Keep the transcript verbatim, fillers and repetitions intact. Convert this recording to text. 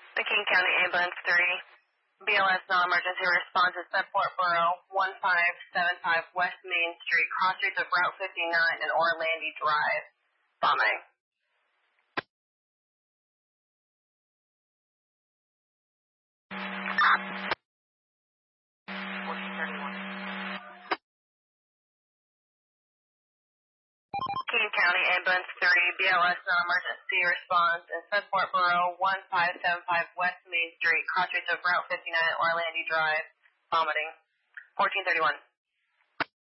The King County Ambulance three, B L S non-emergency response is Bedford Borough, one five seven five West Main Street, cross streets of Route fifty-nine and Orlandi Drive. Bombing. King County Ambulance three, B L S non-emergency response is Bedford Borough, one five seven five West Main Street, cross streets of Route fifty-nine and Orlandi Drive. Vomiting. fourteen thirty-one.